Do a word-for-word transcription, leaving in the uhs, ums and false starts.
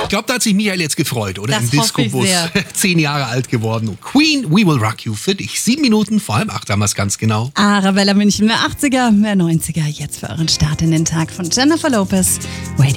Ich glaube, da hat sich Michael jetzt gefreut, oder? Das Im hoffe ich Disco-Bus. sehr. Zehn Jahre alt geworden. Queen, We Will Rock You für dich. Sieben Minuten, vor allem acht haben wir es ganz genau. Arabella München, mehr achtziger, mehr neunziger. Jetzt für euren Start in den Tag von Jennifer Lopez. Radio